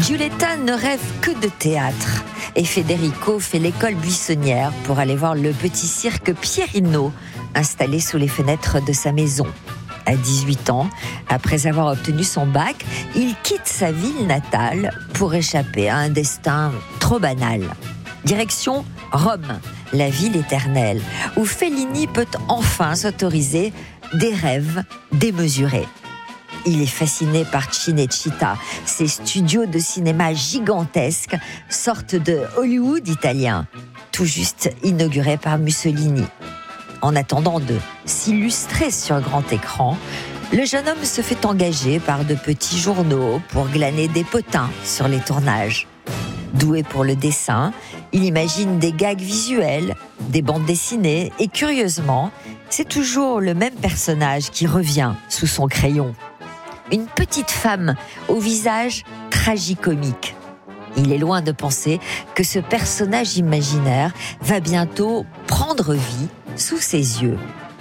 Giulietta ne rêve que de théâtre et Federico fait l'école buissonnière pour aller voir le petit cirque Pierino installé sous les fenêtres de sa maison. À 18 ans, après avoir obtenu son bac, il quitte sa ville natale pour échapper à un destin trop banal. Direction Rome, la ville éternelle, où Fellini peut enfin s'autoriser des rêves démesurés. Il est fasciné par Cinecittà, ces studios de cinéma gigantesques, sorte de Hollywood italien, tout juste inauguré par Mussolini. En attendant de s'illustrer sur grand écran, le jeune homme se fait engager par de petits journaux pour glaner des potins sur les tournages. Doué pour le dessin, il imagine des gags visuels, des bandes dessinées et curieusement, c'est toujours le même personnage qui revient sous son crayon. Une petite femme au visage tragicomique. Il est loin de penser que ce personnage imaginaire va bientôt prendre vie sous ses yeux.